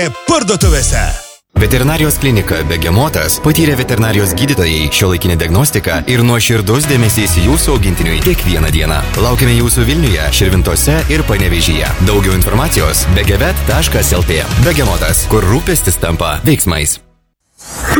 parduotuvėse. Veterinarijos klinika Begemotas patyrė veterinarijos gydytojai, šiuolaikinė diagnostika ir nuoširdus dėmesys jūsų augintiniui kiekvieną dieną. Laukiame jūsų Vilniuje, Širvintose ir Panevėžyje. Daugiau informacijos begevet.lt. Begemotas, kur rūpestis tampa veiksmais.